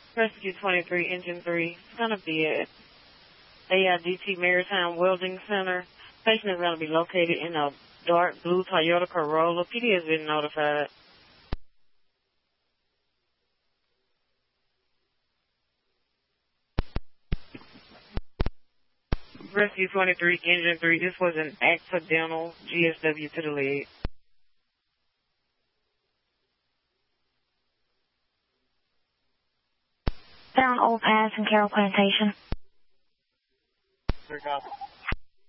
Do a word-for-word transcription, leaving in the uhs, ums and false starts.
Rescue twenty-three, Engine three. It's going to be at A I D T Maritime Welding Center. Patient is going to be located in a dark blue Toyota Corolla. P D has been notified. Rescue twenty-three, Engine three. This was an accidental G S W to the leg. They're on Old Pass in Carroll Plantation. Three copies.